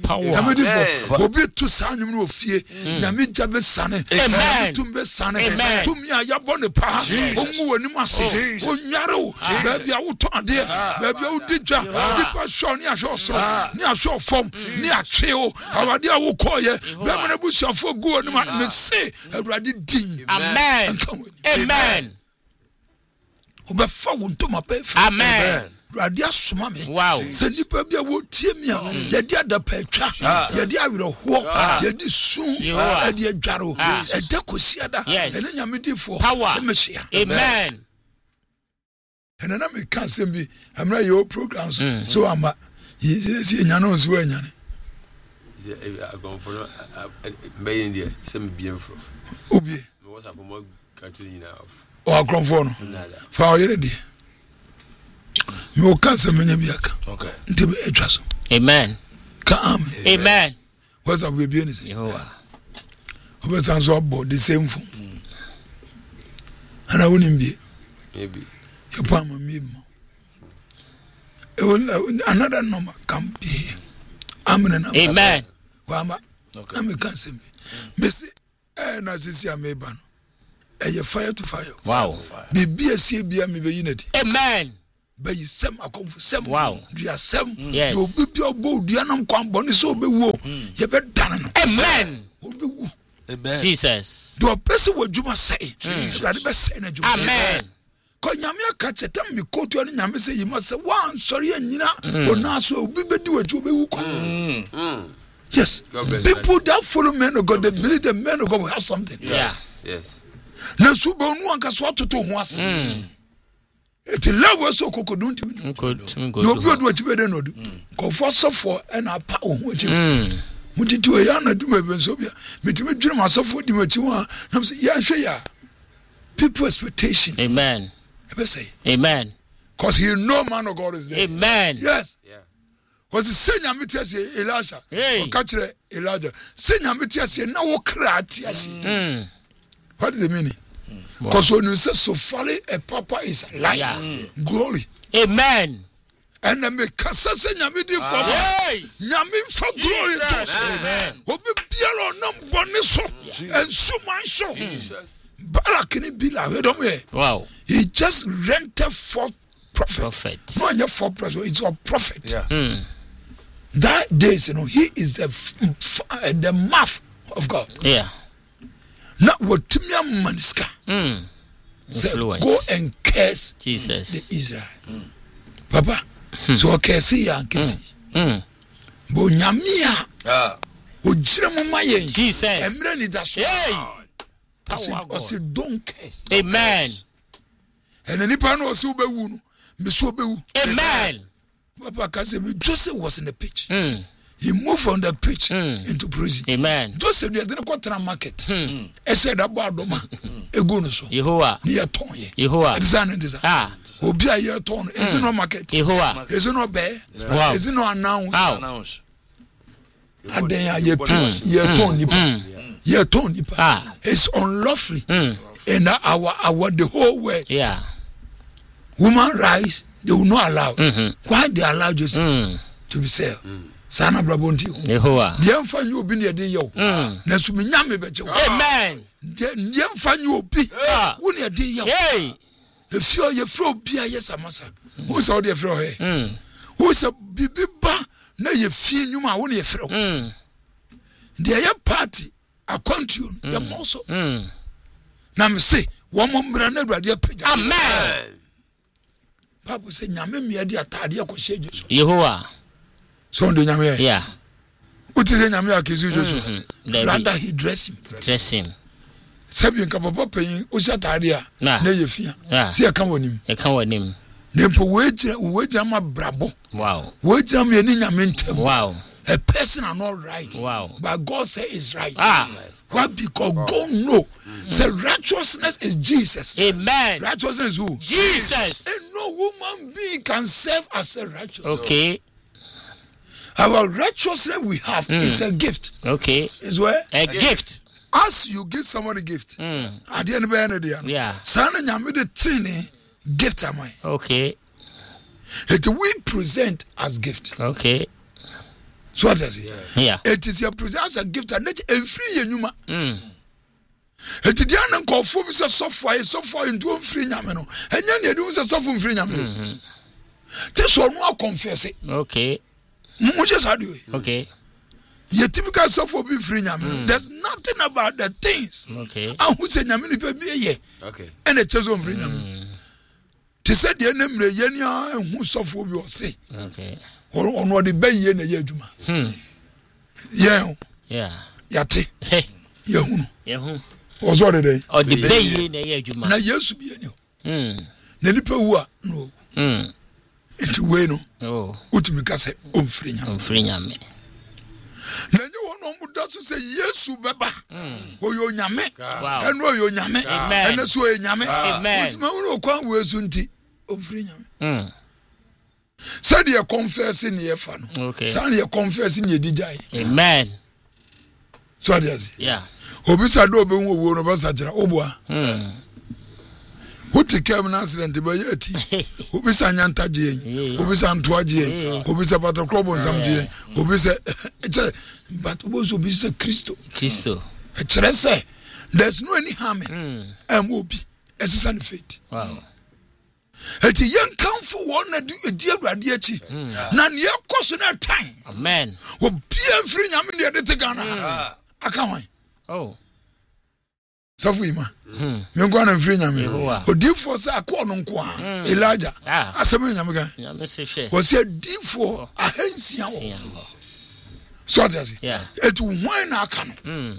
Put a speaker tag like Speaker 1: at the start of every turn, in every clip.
Speaker 1: Power. Obi to san you no fie. Nyame jabe sane. Tumbe sane. Tumia ya bone pa. Omu wani mase. Onyaro. Baby a wuto ade. Baby a udija. Dipa show ni asho so. Ni asho form. Ni atweo. Awade a wo koye. Be me bu shafo go ni ma me say Awurade din.
Speaker 2: Amen. Amen.
Speaker 1: Obefa wonto ma pe.
Speaker 2: Amen.
Speaker 1: Awurade asoma me.
Speaker 2: Wow.
Speaker 1: Se nipa bia wo tie mi a ye di adapa atwa. Ye di awero ho. Ye di sun. E di adwaro. E de kosiada. Ene nyame difo.
Speaker 2: Power. Amen.
Speaker 1: And na me kan sem bi amra your programs so ama ye nyane onso anyane
Speaker 3: agonfo be India sem bienfo
Speaker 1: obi
Speaker 3: me was abomo country nyina
Speaker 1: o agonfo no fa o yere di me o kan sem nya biaka
Speaker 4: okay
Speaker 1: nte be atwa so
Speaker 2: Amen.
Speaker 1: Ka
Speaker 2: Amen.
Speaker 1: What's up we be ni say
Speaker 2: Yehovah
Speaker 1: obe san so about the same phone ana woni mbi
Speaker 3: maybe
Speaker 1: Pama mimo. Another number can be here.
Speaker 2: Amen.
Speaker 1: Wama. Okay. I'm a cancer. Messi, na sisi amebano. You fire to fire.
Speaker 2: Wow.
Speaker 1: Be a CBM unity.
Speaker 2: Amen.
Speaker 1: But you sem a come for sem.
Speaker 2: Wow.
Speaker 1: You are sem.
Speaker 2: Yes.
Speaker 1: You be your bold. You are not come bonny so be wo. You be done.
Speaker 2: Amen.
Speaker 4: Amen.
Speaker 2: Jesus.
Speaker 1: Do a person what you must say. That the best say.
Speaker 2: Amen.
Speaker 1: Ko nyame akache tam bi kotu ani nyame say you must say one sorry anyina ona so obi bedi waju be wuko. Yes. People that follow men of God, they believe the men of God will have something.
Speaker 2: Yes.
Speaker 3: Yes.
Speaker 1: Na so be onu anka so atoto ho ase. Eti level so kokodun timi. No bi odu achi be de no du. Ko for so for and apa ho achi. Mutiti o ya na du me ben so bia. Metimi dwere ma so for di machi ho na say ya hwe ya. People expectation.
Speaker 2: Amen.
Speaker 1: Say
Speaker 2: Amen.
Speaker 1: Because he no man of God is there.
Speaker 2: Amen.
Speaker 1: Yes. Yeah. Was the same Yamitias Elijah? Or catch Elijah. Same Yamitias now Kratias. What is the meaning? Because when you say so folly, a papa is life. Glory.
Speaker 2: Amen.
Speaker 1: And the make Cassasa Yamidi for Yamin for glory. Amen. What be Piero no boniso and so my show. Barakini Bila, we don't way.
Speaker 2: Wow.
Speaker 1: He just rented for prophet. No, you're for prophet. It's a prophet.
Speaker 4: Yeah.
Speaker 1: That days, he is the mouth of God.
Speaker 2: Yeah.
Speaker 1: Not what Timia Maniska.
Speaker 2: Influence.
Speaker 1: Go and curse
Speaker 2: Jesus.
Speaker 1: the Israel. Papa. So curse ya curse. Bo nyamia. O jira mama yen.
Speaker 2: Jesus.
Speaker 1: Emre ni daso. I said, don't curse.
Speaker 2: Amen.
Speaker 1: And then Nipa no so be wu no, me so be wu.
Speaker 2: Amen.
Speaker 1: Papa can say Joseph was in the pitch. He moved from the pitch into prison.
Speaker 2: Amen.
Speaker 1: Joseph they didn't go to the market. I said about doma. E go no so.
Speaker 2: Yehovah.
Speaker 1: Near ton ye.
Speaker 2: Yehovah.
Speaker 1: Design. Obi a year ton. Is it no market?
Speaker 2: Yehovah.
Speaker 1: Is it no bear?
Speaker 2: Wow.
Speaker 1: Is it no announce?
Speaker 4: Announce.
Speaker 1: Aden ye pitch. Year ton nipa. Year ton nipa. It's unlawful. In our the whole world.
Speaker 2: Yeah.
Speaker 1: Woman rise, they will not allow. Why they allow Joseph to be saved? Sana Brabonti.
Speaker 2: Yehovah.
Speaker 1: The infant you be near the yo. Nasumi Yami Becho.
Speaker 2: Amen.
Speaker 1: The infant you be. When you're the yo. If you're fro beer, yes, Amasa. Who's out there fro here? Who's a bibi ba? No, you feel you ma when you fro. The party, I come to you. You're also. Now, me say, one more brand of radio.
Speaker 2: Amen.
Speaker 1: Papa say nyame me ade atade akose Jesu.
Speaker 2: Yehovah.
Speaker 1: So ndo nyame.
Speaker 2: Yeah.
Speaker 1: What is nyame akese Jesu? Rather he dress him.
Speaker 2: Dress him.
Speaker 1: Sabi nka papa pen o sha atade a na ye fia. Se e kan wonim.
Speaker 2: E kan wonim.
Speaker 1: Nempo wegira ma brabo.
Speaker 2: Wow.
Speaker 1: Wegira me ni nyame ntem.
Speaker 2: Wow.
Speaker 1: A person are not right.
Speaker 2: Wow.
Speaker 1: But God say is right. Why? Because God know. Say righteousness is Jesus.
Speaker 2: Amen.
Speaker 1: Righteousness is who?
Speaker 2: Jesus.
Speaker 1: And no woman being can serve as a righteous.
Speaker 2: Okay.
Speaker 1: Our righteousness we have is a gift.
Speaker 2: Okay.
Speaker 1: Is where?
Speaker 2: A gift.
Speaker 1: As you give somebody a gift. At the end of the day.
Speaker 2: Yeah.
Speaker 1: Sana nyame the training gift am I.
Speaker 2: Okay.
Speaker 1: It we present as gift.
Speaker 2: Okay.
Speaker 1: So what does it?
Speaker 2: Yeah.
Speaker 1: It is your present as a gift and not a free enuma. It is the uncle for me so far into free yameno. And then you do so free yameno. This one will confess it.
Speaker 2: Okay.
Speaker 1: Just how do you?
Speaker 2: Okay.
Speaker 1: Your typical suffer be free yameno. There's nothing about the things.
Speaker 2: Okay.
Speaker 1: And who said yameno be ye?
Speaker 3: Okay.
Speaker 1: And it says on free yameno. They said the name Yenya and who suffer be or say.
Speaker 2: Okay.
Speaker 1: Or on what the bay in a year. Yeah.
Speaker 2: Yeah.
Speaker 1: Yate.
Speaker 2: Hey.
Speaker 1: Yahoo.
Speaker 2: Yahoo.
Speaker 1: Was what day?
Speaker 2: Or the bay in a year, Juma.
Speaker 1: Now, yes, be any. Nelipa, no. It's way no.
Speaker 2: Oh.
Speaker 1: Utimikase, Umfrinya.
Speaker 2: Free yame.
Speaker 1: Now, you want to does say yes, Baba. Or your yame.
Speaker 2: Wow.
Speaker 1: And know your yame.
Speaker 2: Amen.
Speaker 1: And that's why yame.
Speaker 2: Amen.
Speaker 1: It's my own quan was unti. Umfrinya. Said you're confessing your fan.
Speaker 2: Okay.
Speaker 1: Said you're confessing your DJ.
Speaker 2: Amen.
Speaker 1: So what is it?
Speaker 2: Yeah.
Speaker 1: Obisa do be wo no basa jira obua. Who take care of an accident by yeti? Obisa nyanta je, obisa ntoa je, obisa pato club on some je, obisa but obisa Christo. There's no any harm. Obi exercise faith.
Speaker 2: Wow.
Speaker 1: Eti yen kan for one na do edi awrade achi. Na ne yakoso na time.
Speaker 2: Amen.
Speaker 1: Obi amfiri nyame ne de Ghana. Aka hwan?
Speaker 2: Oh.
Speaker 1: Safu ima. Me go na mfiri nyame. Odifo say akọ no nko a. Elijah. Asem nyame kan.
Speaker 2: Nyame se hwe.
Speaker 1: Was a difo ahansia wo. So that is.
Speaker 2: Yeah.
Speaker 1: Etu hwan na aka no.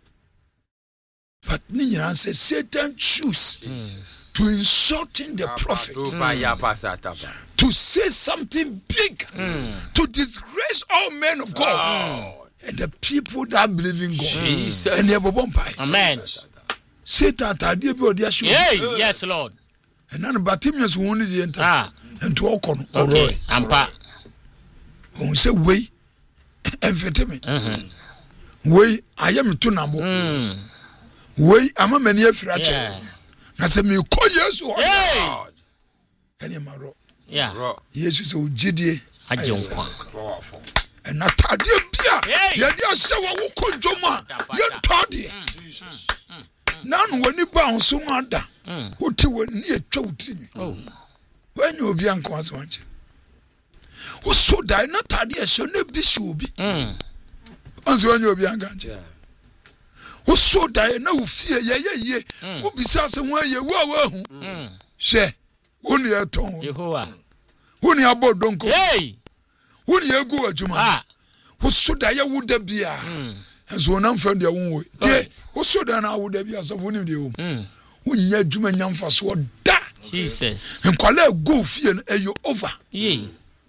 Speaker 1: But ni nyina say Satan choose to insulting the prophet, to say something big, to disgrace all men of God and the people that believe in God.
Speaker 3: Jesus.
Speaker 1: And they have a bumpy.
Speaker 2: Amen.
Speaker 1: Satan,
Speaker 2: yes, Lord.
Speaker 1: And none of Bartimaeus who only the enter and to walk on.
Speaker 2: Okay, Ampa.
Speaker 1: When we say way and vitamin, way I am to number. Way I'm a many fracture. I said, me call yes or any marrow.
Speaker 2: Yeah.
Speaker 1: Yes, you so GD.
Speaker 2: I don't
Speaker 1: and not Tadia. Yeah, say what we call Joma. You're Tadia. None when you bounce so much. What you were near Chowtini. Oh, when you'll be unconscious. Who so die not Tadia, so no bishop. Once when you'll be unconscious. Who so die no fear, yeah. Who besides where you were, share. Only a tongue.
Speaker 2: Jehovah.
Speaker 1: Only about don't go.
Speaker 2: Hey!
Speaker 1: Would you go at Juma? Who so die would there be? And so none found their own way. Who so then I would have been as of one of you. When you Juma young for so that
Speaker 2: Jesus.
Speaker 1: And call her go fear and you over.
Speaker 2: Yea.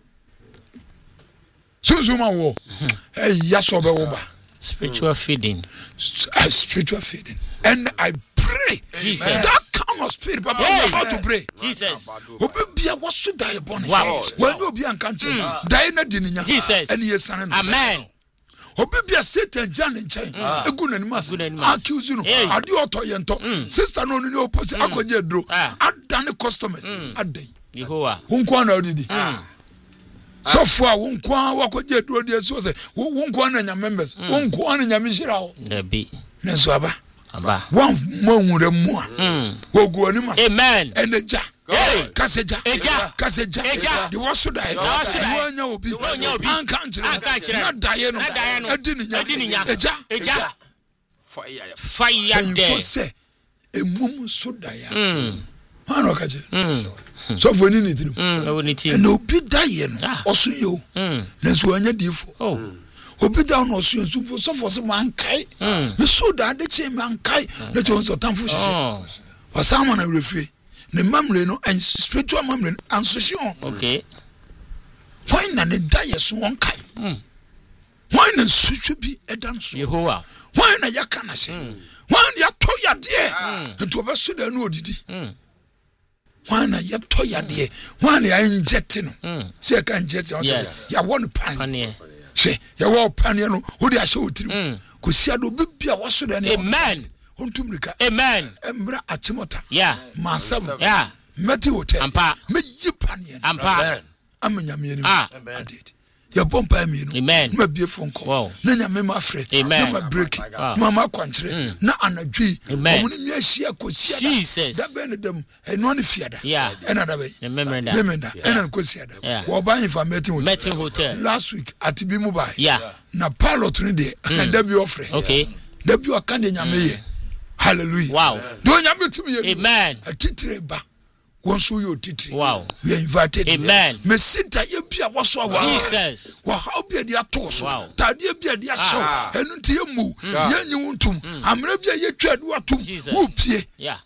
Speaker 1: So Zuma war. Hey, yes, over.
Speaker 2: Spiritual feeding.
Speaker 1: Spiritual feeding. And I pray that kind of spirit, Papa, I'm about to pray.
Speaker 2: Jesus.
Speaker 1: Obibia was to die upon his
Speaker 2: Wow.
Speaker 1: when you be unconscious, die na dininya.
Speaker 2: Jesus.
Speaker 1: And yes,
Speaker 2: Amen.
Speaker 1: Obibia Satan Jan in chain. A good animas. Accuse you. I do auto sister no no opposite. I could yet draw. I'd done the customers. I'd day.
Speaker 2: Jehovah.
Speaker 1: Unkwana did. So far, unkwa wako je draw the so say unkwana nya members. Unkwana nya mishira.
Speaker 2: The be.
Speaker 1: Neswaba.
Speaker 2: Aba.
Speaker 1: One more mua. Go animas.
Speaker 2: Amen.
Speaker 1: And the ja. Kaseja.
Speaker 2: Eja.
Speaker 1: The was so die. Wanya obi. Ankanchire. Na daye no. Adininya. Eja.
Speaker 2: Fire there.
Speaker 1: Say emum so die. Ano kaje. So for ni tiri. And obi daye no. Oso yo. Na so anya difo.
Speaker 2: Oh.
Speaker 1: Obi da no oso yo so for se man kai. Me so da de che man kai. Na cho so tamfo hye. Wasama na refi. Ne mamre no and spiritual mamre and social.
Speaker 2: Okay.
Speaker 1: Why na ne die so won kai? Why na suchu bi edan so?
Speaker 2: Jehovah.
Speaker 1: Why na yakana se? Why ya to ya de? Nto be so da no odidi. Why na ya to ya de? Why na ya inject no? Se ka inject ya won pan. Se ya wo pan no, wo de ahye otiri. Ko sia do bibia wo so da ne.
Speaker 2: Amen.
Speaker 1: Amen. Embra achimota.
Speaker 2: Yeah.
Speaker 1: Masam.
Speaker 2: Yeah.
Speaker 1: Meti hotel.
Speaker 2: Ampa.
Speaker 1: Me yipanie.
Speaker 2: Ampa.
Speaker 1: Amanyame ni.
Speaker 2: Amen.
Speaker 1: ya bompa mienu
Speaker 2: Amen.
Speaker 1: Ma bie fonko
Speaker 2: Wow.
Speaker 1: na nyame ma frɛ na ma break mama kwankyere na anadwi omuni nwa hia kosia
Speaker 2: Jesus.
Speaker 1: da ben dem eno ne fiada
Speaker 2: Yeah.
Speaker 1: ena da be
Speaker 2: Remember
Speaker 1: ena kosia da
Speaker 2: Yeah.
Speaker 1: wo ban fa meeting
Speaker 2: hotel
Speaker 1: last week at bi mu bai
Speaker 2: yeah
Speaker 1: na pilot ni de da bi ofre
Speaker 2: okay
Speaker 1: da bi aka de nyame ye hallelujah
Speaker 2: wow
Speaker 1: do nyame tumi ye
Speaker 2: amen
Speaker 1: atitire ba wonso yo titire
Speaker 2: wow
Speaker 1: we are invited
Speaker 2: amen
Speaker 1: me sita ye bia waso wa
Speaker 2: Jesus
Speaker 1: wa how bia dia toso
Speaker 2: wow
Speaker 1: tade bia dia show enu nti ye mu ye nyi wontum amre bia ye twa du atum wo pie
Speaker 2: yeah